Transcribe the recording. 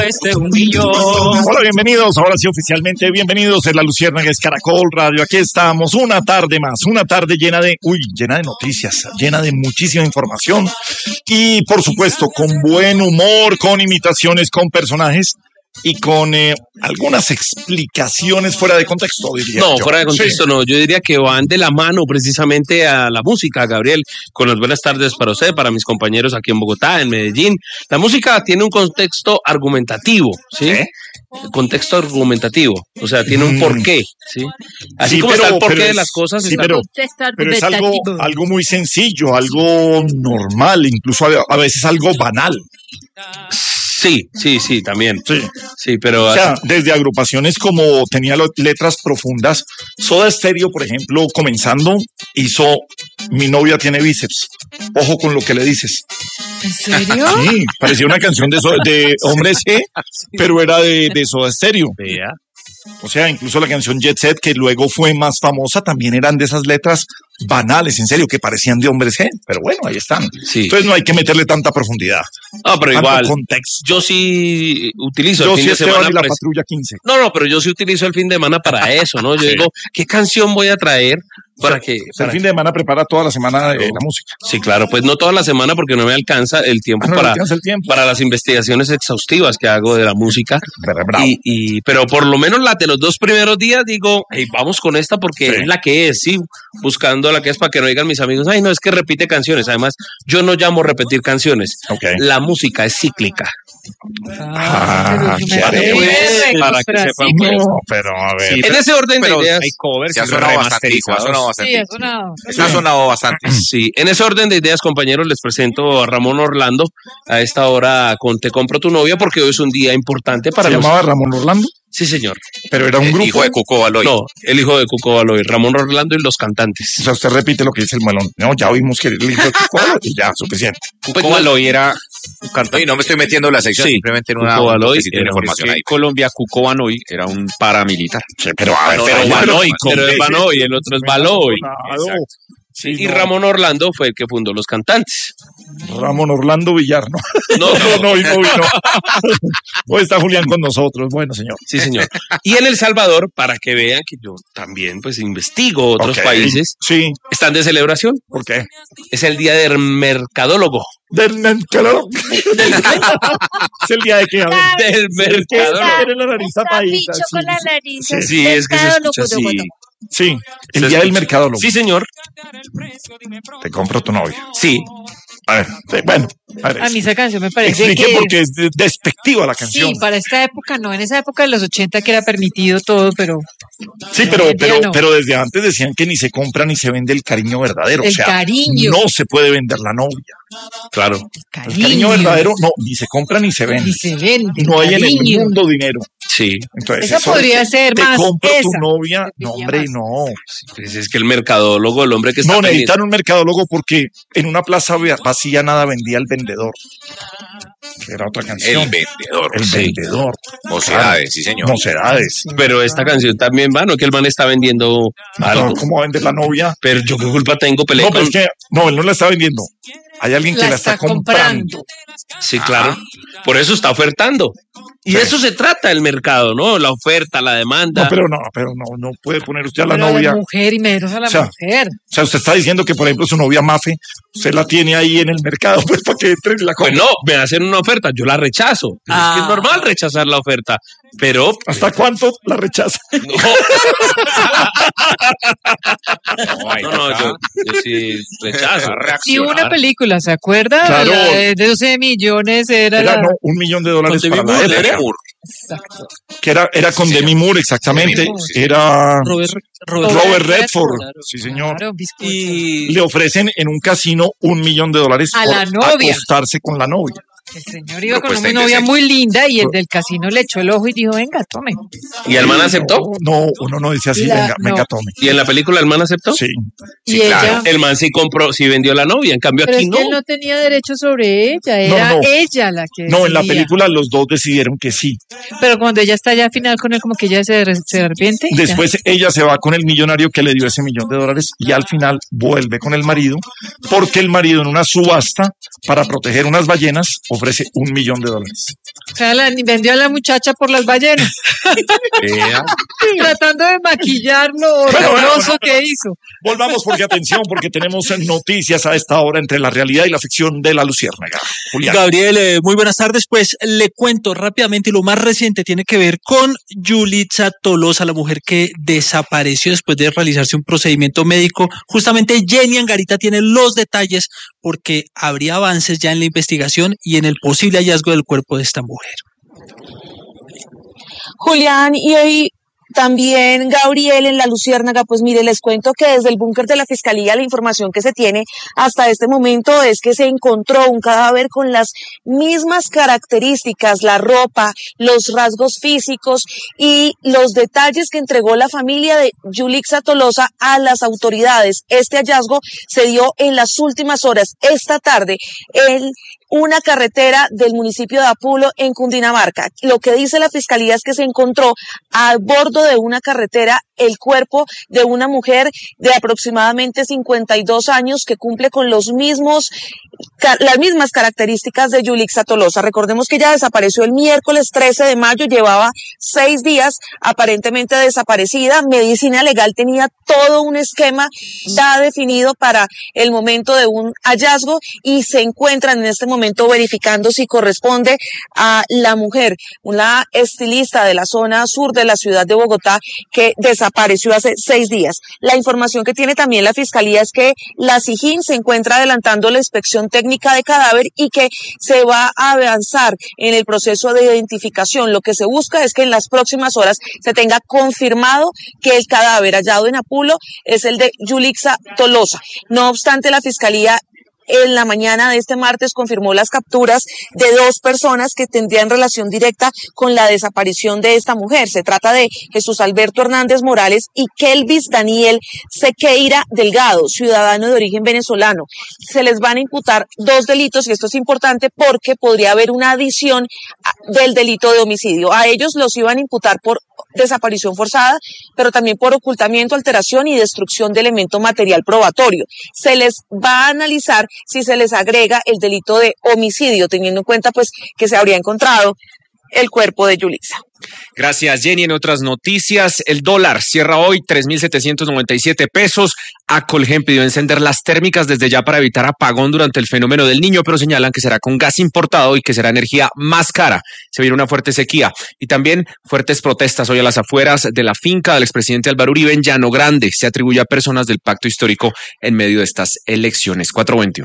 Hola, bienvenidos, ahora sí oficialmente, bienvenidos en La Luciérnaga es Caracol Radio. Aquí estamos, una tarde más, una tarde llena de noticias, llena de muchísima información y por supuesto con buen humor, con imitaciones, con personajes y con algunas explicaciones fuera de contexto, diría No, yo. fuera de contexto no, yo diría que van de la mano precisamente a la música, Gabriel, con las buenas tardes para usted, para mis compañeros aquí en Bogotá, en Medellín. La música tiene un contexto argumentativo, ¿sí? Contexto argumentativo, o sea, tiene un porqué, ¿sí? Así Sí, como pero, está el porqué pero de es- las cosas. sí, está pero es algo muy sencillo, algo normal, incluso a veces algo banal. Sí, también. Sí. Sí, pero O sea, desde agrupaciones como tenía letras profundas, Soda Stereo, por ejemplo, comenzando, hizo Mi novia tiene bíceps. Ojo con lo que le dices. ¿En serio? Sí, parecía una canción de Hombres G, pero era de Soda Stereo. vea. O sea, incluso la canción Jet Set, que luego fue más famosa, también eran de esas letras banales, en serio, que parecían de Hombres G. Pero bueno, ahí están. Sí. Entonces no hay que meterle tanta profundidad. No, pero tanto igual, contexto. yo sí utilizo Yo el fin sí de Esteban semana. y la Patrulla 15. No, pero yo sí utilizo el fin de semana para eso, ¿no? Yo digo, ¿qué canción voy a traer para que... O sea, el fin de semana prepara toda la semana la música. Sí, claro, pues no toda la semana porque no me alcanza el tiempo No le alcanza el tiempo. para las investigaciones exhaustivas que hago de la música. Pero, bravo. Pero por lo menos la de los 2 primeros días digo, hey, vamos con esta porque Sí. es la que es, sí, buscando la que es para que no digan mis amigos, ay, no, es que repite canciones. Además, yo no llamo repetir canciones. Ok. La música es cíclica. Ah, pero ¿qué me pues? parece Para que sepan, frasículo. No, pero a ver. Sí, En ese orden de pero ideas... hay covers Se ha y sonado bastante, ha remasterizados. sonado Sí, bastante. ha sonado. Se ha sonado bastante. Sí, en ese orden de ideas, compañeros, les presento a Ramón Orlando a esta hora con Te compro tu novia porque hoy es un día importante para ¿Se los... llamaba Ramón Orlando? Sí, señor. Pero era un El grupo. hijo de Cuco Baloy. No, el hijo de Cuco Baloy, Ramón Orlando y los cantantes. O sea, usted repite lo que dice el melón. No, ya oímos que el hijo de Cuco Baloy y ya, suficiente. Cuco Baloy era un cantante. Y no me estoy metiendo en la sección, Sí, simplemente en Cuco una Baloy toquecito de era información ahí. Colombia, Cuco Baloy era un paramilitar. Sí, pero a ver, No, Pero no, Baloy, pero- pero es Baloy, el otro es Baloy. Exacto. Sí, Y no. Ramón Orlando fue el que fundó los cantantes. Ramón Orlando Villar, ¿no? No, hoy no vino. Hoy está Julián con nosotros. Bueno, señor. Sí, señor. Y en El Salvador, para que vean que yo también pues investigo otros Ok. países, Sí, están de celebración. ¿por qué? Es el día del mercadólogo. Claro. Es el día de que a ver. Del mercadólogo. Tiene la nariz tapadita, Bicho sí, con la sí. nariz. Sí, Sí, es que se escucha así. Sí, el Se día del escucha. mercadólogo. Sí, señor. Te compro tu novia. Sí. A ver, sí, bueno. A ver, A mí esa canción me parece explique que... porque es despectiva la canción. Sí, para esta época no, en esa época de los 80 que era permitido todo, pero Sí, hoy en día no. pero desde antes decían que ni se compra ni se vende el cariño verdadero. el o sea, cariño, no se puede vender la novia. Claro. El cariño verdadero, no, ni se compra ni se vende. y se vende. No hay en el cariño. mundo dinero. Sí. Entonces, Esa eso podría de ser te más compro tu esa. novia. Se No, pilla hombre, más. no. Pues es que el mercadólogo, el hombre que está No, pendiente- necesitan un mercadólogo porque en una plaza vacía nada vendía el vendedor. Que era otra canción. El vendedor. El Sí. vendedor. Mocedades, sí, señor. Mocedades. Pero esta canción también va, ¿no? Que el man está vendiendo algo. No, ¿cómo vende la novia? Pero yo qué culpa tengo, peleé No, pero con... es que no, él no la está vendiendo. Hay alguien que la está comprando. Sí, claro. Por eso está ofertando. Y de eso se trata el mercado, ¿no? La oferta, la demanda. No, pero no puede poner usted a la Pero de novia. mujer y menos a la O sea, mujer. O sea, usted está diciendo que, por ejemplo, su novia Mafe, usted la tiene ahí en el mercado, pues para que entre y la Pues compre. no, me hacen una oferta, yo la rechazo. Es que es normal rechazar la oferta. Pero ¿Hasta cuánto la rechaza? no, yo sí rechazo. Y una película, ¿se acuerda? Claro. La de 12 millones era Era la... no, $1 millón para Demi la Moore, época. Demi Moore. Exacto. Que era con Demi Moore, exactamente. Demi Moore, sí. Era Robert Robert Redford. Sí, señor. Claro, bizcocho. y Le ofrecen en un casino $1 millón A la por novia. acostarse con la novia. El señor iba con Propuesta una novia indecente. muy linda y el del casino le echó el ojo y dijo, venga, tome. ¿Y el man aceptó? No, uno no dice así, La- venga, no. tome. ¿Y en la película el man aceptó? Sí. Y Sí, ella... claro. El man sí compró, sí vendió la novia, en cambio Pero aquí es que él no. no tenía derecho sobre ella, era no. ella la que No, en la decidía. película los dos decidieron que sí. Pero cuando ella está ya al final con él, como que ella se arrepiente. ya. Después ella se va con el millonario que le dio ese $1 millón y al final vuelve con el marido porque el marido en una subasta para proteger unas ballenas ofrece $1 millón. O sea, vendió a la muchacha por las ballenas. Tratando de maquillar lo horroroso que hizo. Volvamos porque atención, porque tenemos noticias a esta hora entre la realidad y la ficción de la Luciérnaga. Julián. Gabriel, muy buenas tardes. Pues le cuento rápidamente y lo más reciente tiene que ver con Yulitza Tolosa, la mujer que desapareció después de realizarse un procedimiento médico. Justamente Jenny Angarita tiene los detalles porque habría avances ya en la investigación y en el posible hallazgo del cuerpo de esta mujer. Julián, y hoy también Gabriel en la Luciérnaga, pues mire, les cuento que desde el búnker de la Fiscalía la información que se tiene hasta este momento es que se encontró un cadáver con las mismas características, la ropa, los rasgos físicos y los detalles que entregó la familia de Yulitza Tolosa a las autoridades. Este hallazgo se dio en las últimas horas, esta tarde, en una carretera del municipio de Apulo en Cundinamarca. Lo que dice la Fiscalía es que se encontró a bordo de una carretera el cuerpo de una mujer de aproximadamente 52 años que cumple con las mismas características de Yulitza Tolosa. Recordemos que ella desapareció el miércoles 13 de mayo, llevaba 6 días aparentemente desaparecida. Medicina Legal tenía todo un esquema ya definido para el momento de un hallazgo y se encuentran en este momento verificando si corresponde a la mujer, una estilista de la zona sur de la ciudad de Bogotá que desapareció hace 6 días. La información que tiene también la Fiscalía es que la SIJIN se encuentra adelantando la inspección técnica de cadáver y que se va a avanzar en el proceso de identificación. Lo que se busca es que en las próximas horas se tenga confirmado que el cadáver hallado en Apulo es el de Yulitza Tolosa. No obstante, la Fiscalía en la mañana de este martes confirmó las capturas de 2 personas que tendrían relación directa con la desaparición de esta mujer. Se trata de Jesús Alberto Hernández Morales y Kelvis Daniel Sequeira Delgado, ciudadano de origen venezolano. Se les van a imputar 2 delitos y esto es importante porque podría haber una adición del delito de homicidio. A ellos los iban a imputar por desaparición forzada, pero también por ocultamiento, alteración y destrucción de elemento material probatorio. Se les va a analizar si se les agrega el delito de homicidio, teniendo en cuenta pues que se habría encontrado el cuerpo de Yulitza. Gracias, Jenny. En otras noticias, el dólar cierra hoy 3.797 pesos. Acolgen pidió encender las térmicas desde ya para evitar apagón durante el fenómeno del Niño, pero señalan que será con gas importado y que será energía más cara. Se viene una fuerte sequía y también fuertes protestas hoy a las afueras de la finca del expresidente Álvaro Uribe en Llano Grande. Se atribuye a personas del pacto histórico en medio de estas elecciones. 4:21.